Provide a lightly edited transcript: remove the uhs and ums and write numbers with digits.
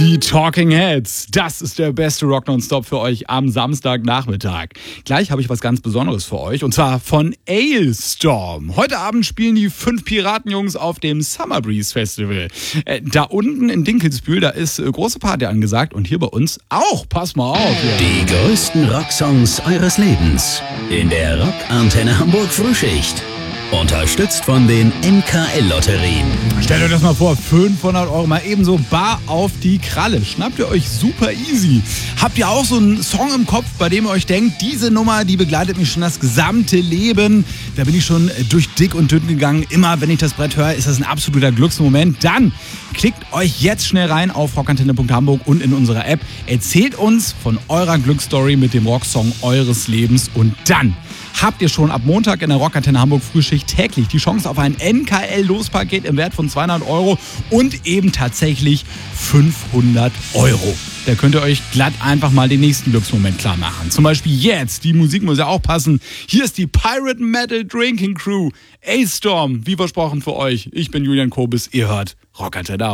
Die Talking Heads, das ist der beste Rock Nonstop für euch am Samstagnachmittag. Gleich habe ich was ganz Besonderes für euch und zwar von Alestorm. Heute Abend spielen die 5 Piratenjungs auf dem Summer Breeze Festival. Da unten in Dinkelsbühl, da ist große Party angesagt und hier bei uns auch. Pass mal auf. Die größten Rocksongs eures Lebens in der Rock-Antenne Hamburg Frühschicht. Unterstützt von den NKL-Lotterien. Stellt euch das mal vor, 500 € mal ebenso bar auf die Kralle. Schnappt ihr euch super easy. Habt ihr auch so einen Song im Kopf, bei dem ihr euch denkt, diese Nummer, die begleitet mich schon das gesamte Leben. Da bin ich schon durch dick und dünn gegangen. Immer, wenn ich das Brett höre, ist das ein absoluter Glücksmoment. Dann klickt euch jetzt schnell rein auf rockantenne.hamburg und in unserer App. Erzählt uns von eurer Glücksstory mit dem Rocksong eures Lebens und dann habt ihr schon ab Montag in der Rockantenne Hamburg Frühschicht täglich die Chance auf ein NKL-Lospaket im Wert von 200 € und eben tatsächlich 500 €. Da könnt ihr euch glatt einfach mal den nächsten Glücksmoment klar machen. Zum Beispiel jetzt, die Musik muss ja auch passen. Hier ist die Pirate Metal Drinking Crew, Alestorm, wie versprochen für euch. Ich bin Julian Kobis, ihr hört Rockantenne.